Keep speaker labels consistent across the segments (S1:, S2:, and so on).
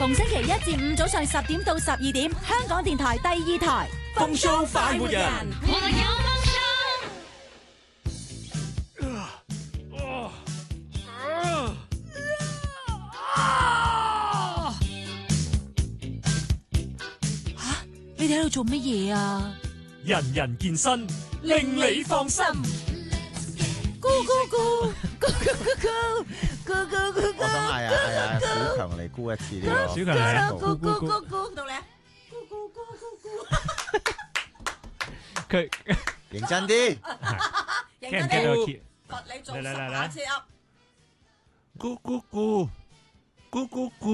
S1: 逢星期一至五早上10點到12點，香港電台第2台
S2: 風騷快活人。
S1: 我有你哋喺度做乜嘢啊？
S2: 人人健身，令你放心。
S1: 咕咕咕咕咕咕咕咕咕咕，
S3: 我想嗌啊，小強嚟估一次呢個。
S2: 小強嚟啊！
S1: 咕咕咕咕到你啊！咕咕咕咕咕，
S2: 佢
S3: 認真啲，
S1: 認真
S2: 驚唔驚到
S1: 啲，
S2: 揭？
S1: 罰你做
S2: 嚟嚟嚟
S1: 10下車 up。
S2: 咕咕咕咕咕咕，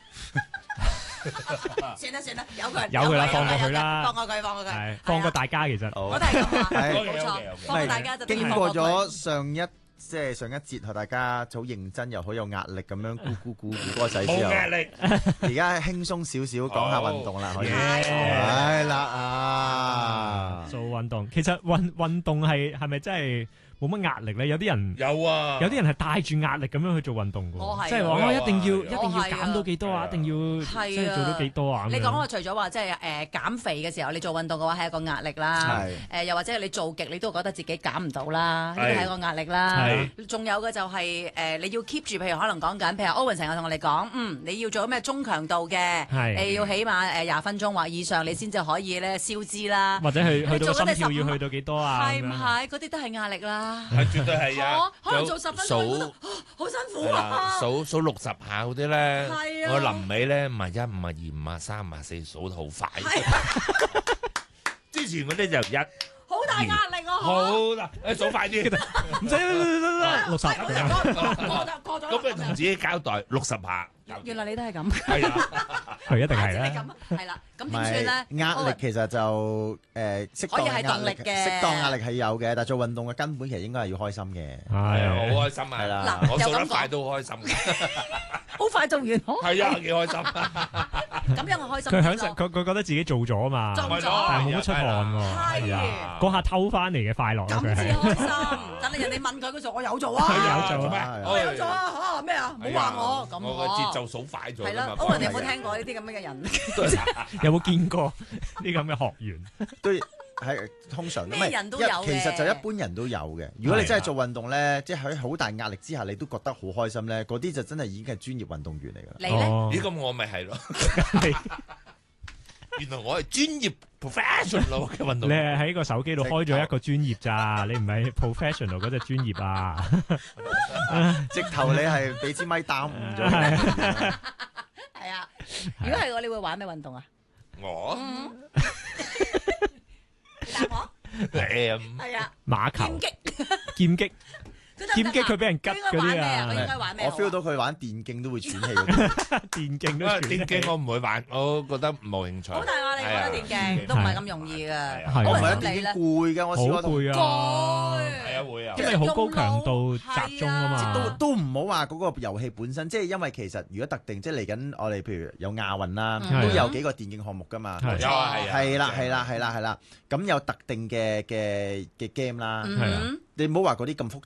S1: 算啦算啦，有佢
S2: 有佢啦，放過佢啦，
S1: 放過佢，
S2: 係放過大家其實。
S1: 我都係咁話，
S3: 係
S1: 冇錯，放過大家就
S3: 經過咗上一節，同大家好認真又好有壓力咁樣估歌仔之後，
S4: 冇壓力，
S3: 而家輕鬆少少講下運動啦，可以。
S2: 係
S3: 係啦啊！
S2: 做運動，其實運動係咪真係冇乜壓力咧？有啲人
S4: 有啊，
S2: 有啲人係帶住壓力咁樣去做運動
S1: 我係
S2: 嘅，即係話
S4: 我有啊
S2: 我一定要
S4: 我
S1: 係啊
S2: 減到幾多啊，一定要
S1: 係啊
S2: 即係做到幾多啊咁樣。
S1: 你講我除咗話即係減肥嘅時候，你做運動嘅話係一個壓力啦。
S3: 係
S1: 又或者你做極你都覺得自己減唔到啦，呢個
S4: 係
S1: 係一個壓力啦
S4: 係。
S1: 仲有嘅就係你要 keep 住，譬如可能講緊，譬如 Owen 成日同我哋講，你要做咩中強度嘅，
S2: 係
S1: 你要起碼20分鐘或以上，你先至可以咧消脂啦。
S2: 或者去到
S1: 做緊你
S2: 心跳
S1: 15
S2: 要去到幾多啊？
S1: 係唔係？嗰啲都係壓力啦。
S4: 係絕對係啊，
S1: 可能做10分鐘覺得
S4: 數
S1: 好辛苦
S4: 係啦
S1: 啊。
S4: 數60下嗰啲咧，
S1: 係啊
S4: 我臨尾咧51、52、53、54數得好快。之前嗰啲就1。
S1: 好大壓力啊！
S4: 好啦，數快啲，
S2: 唔使60
S1: 過咗。
S4: 咁你同自己交代60下。
S1: 原來你都係咁。
S4: 係啊，
S2: 佢一定係
S1: 係
S2: 啦。
S1: 咁，係啦。咁
S3: 唔
S1: 點算
S3: 係
S1: 咧？
S3: 壓力其實就適當
S1: 可以係
S3: 壓力
S1: 動力嘅
S3: 適當壓力係有嘅，但係做運動嘅根本其實應該係要開心嘅。
S4: 係啊，
S2: 係
S4: 好開心啊！
S3: 係啦
S1: 嗱
S4: 我數
S1: 又咁講
S4: 得快都好開心嘅。
S1: 好快做完，
S4: 係啊，幾開心。
S1: 咁樣我開心啲咯。
S2: 佢享受，佢覺得自己做咗啊嘛，
S1: 做咗
S2: 但係冇乜出汗喎。
S1: 係啊，
S2: 嗰下偷翻嚟嘅快樂啊！
S1: 咁至
S2: 佢係
S1: 開心。但係人哋問佢嗰時候，我有做啊，
S2: 係有做
S4: 咩？
S1: 我有做啊，嚇咩啊？唔好話我咁
S4: 我個節奏數快咗
S1: 係啦
S4: 㗎嘛。。
S1: 歐文，你有冇聽過呢啲咁樣嘅人？
S2: 有冇見過啲咁嘅學員？
S3: 都係通常
S1: 咩人都有嘅
S3: 其實就一般人都有嘅。如果你真係做運動咧，即係喺好大壓力之下，你都覺得好開心咧，嗰啲就真係已經係專業運動員嚟㗎啦。
S1: 你咧？
S4: 咦，咁我咪係咯？原來我係專業 professional 嘅運動
S2: 你
S4: 員。
S2: 係喺個手機度開咗一個專業咋，你唔係 professional 嗰隻專業啊！
S3: 直頭你係俾支咪耽誤咗。
S1: 係啊。如果係我，你會玩咩運動啊？
S4: 我
S1: 答我。係啊。
S2: 馬球
S1: 劍、擊。
S2: 劍擊、劍擊佢俾人吉
S1: 佢應該
S2: 嗰啲
S1: 玩咩啊？佢
S2: 啊！
S1: 應該玩咩？
S3: 我 feel 到佢玩電競都會喘氣嗰啲。
S2: 電競都算
S4: 電競我唔會玩，我覺得冇興趣。
S1: 好大壓力覺得電競都唔係咁容易㗎。
S2: 係
S3: 我唔係
S2: 啊
S3: 一電競攰㗎，我試過同
S2: 好攰啊！
S4: 係啊，會啊。
S2: 因為好高強度集中啊嘛，
S3: 都唔好話嗰個遊戲本身，即係因為其實如果特定即係嚟緊，我哋譬如有亞運啦，都有幾個電競項目㗎嘛。
S2: 係
S4: 有啊，係啊。
S3: 係啦，咁有特定嘅 game 啦。
S2: 係啊
S1: 嗯。
S3: 你唔好話嗰啲咁複